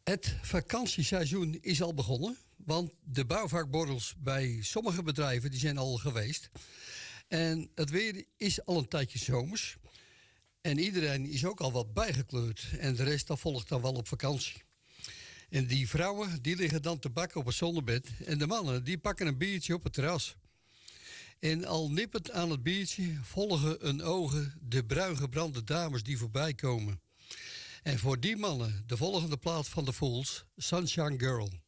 Het vakantieseizoen is al begonnen, want de bouwvakborrels bij sommige bedrijven die zijn al geweest. En het weer is al een tijdje zomers. En iedereen is ook al wat bijgekleurd. En de rest dat volgt dan wel op vakantie. En die vrouwen die liggen dan te bakken op een zonnebed. En de mannen die pakken een biertje op het terras. En al nippend aan het biertje volgen hun ogen de bruin gebrande dames die voorbij komen. En voor die mannen de volgende plaat van de Fools, Sunshine Girl.